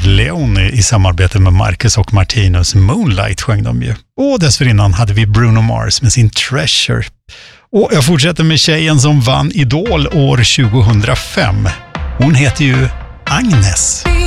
Leone i samarbete med Marcus och Martinus. Moonlight sjöng de ju. Och dessförinnan hade vi Bruno Mars med sin Treasure. Och jag fortsätter med tjejen som vann Idol år 2005. Hon heter ju Agnes.